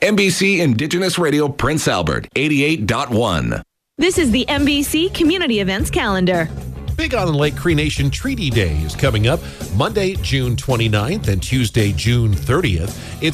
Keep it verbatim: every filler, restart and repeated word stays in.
N B C Indigenous Radio Prince Albert, eighty-eight point one. This is the N B C Community Events Calendar. Big Island Lake Cree Nation Treaty Day is coming up Monday, June twenty-ninth and Tuesday, June thirtieth. It's